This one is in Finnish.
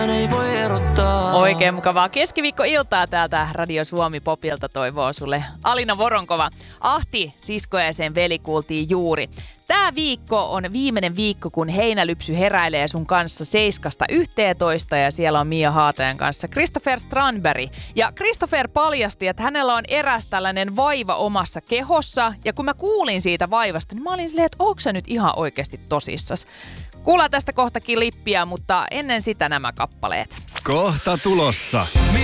ei voi erottaa. Oikein mukavaa keskiviikkoiltaa täältä Radio Suomi Popilta toivoo sulle Alina Voronkova. Ahti, sisko ja sen veli kuultiin juuri. Tää viikko on viimeinen viikko, kun Heinälypsy heräilee sun kanssa 7–11 ja siellä on Mia Haatajan kanssa Christopher Strandberg. Ja Christopher paljasti, että hänellä on eräs tällainen vaiva omassa kehossa ja kun mä kuulin siitä vaivasta, niin mä olin silleen, että onko sä nyt ihan oikeasti tosissas? Kuullaan tästä kohtakin lippiä, mutta ennen sitä nämä kappaleet. Kohta tulossa.